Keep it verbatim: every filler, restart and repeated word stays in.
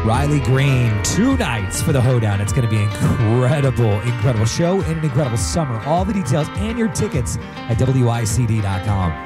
Riley Green, two nights for the Hoedown. It's going to be incredible, incredible show and an incredible summer. All the details and your tickets at W I C D dot com.